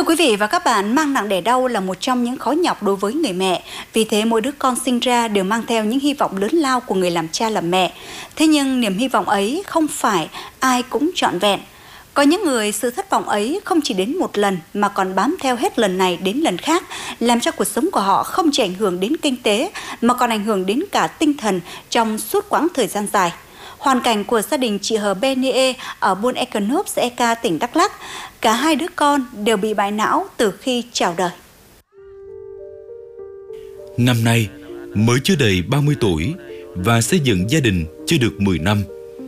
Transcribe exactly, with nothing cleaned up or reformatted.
Thưa quý vị và các bạn, mang nặng đẻ đau là một trong những khó nhọc đối với người mẹ. Vì thế mỗi đứa con sinh ra đều mang theo những hy vọng lớn lao của người làm cha làm mẹ. Thế nhưng niềm hy vọng ấy không phải ai cũng trọn vẹn. Có những người sự thất vọng ấy không chỉ đến một lần mà còn bám theo hết lần này đến lần khác, làm cho cuộc sống của họ không chỉ ảnh hưởng đến kinh tế mà còn ảnh hưởng đến cả tinh thần trong suốt quãng thời gian dài. Hoàn cảnh của gia đình chị Hờ Benie ở Buôn Econop, xã Eka, tỉnh Đắk Lắk, cả hai đứa con đều bị bại não từ khi chào đời. Năm nay mới chưa đầy ba mươi tuổi và xây dựng gia đình chưa được mười năm,